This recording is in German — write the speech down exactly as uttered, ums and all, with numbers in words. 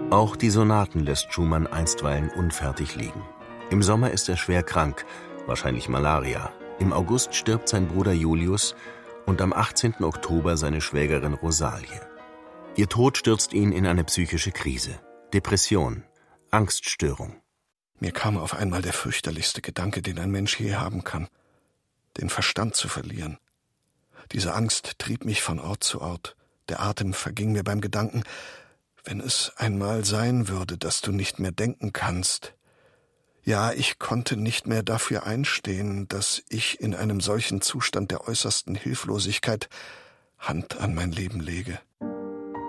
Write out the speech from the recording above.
Auch die Sonaten lässt Schumann einstweilen unfertig liegen. Im Sommer ist er schwer krank, wahrscheinlich Malaria. Im August stirbt sein Bruder Julius und am achtzehnten Oktober seine Schwägerin Rosalie. Ihr Tod stürzt ihn in eine psychische Krise. Depression, Angststörung. Mir kam auf einmal der fürchterlichste Gedanke, den ein Mensch je haben kann: den Verstand zu verlieren. Diese Angst trieb mich von Ort zu Ort. Der Atem verging mir beim Gedanken: Wenn es einmal sein würde, dass du nicht mehr denken kannst. Ja, ich konnte nicht mehr dafür einstehen, dass ich in einem solchen Zustand der äußersten Hilflosigkeit Hand an mein Leben lege.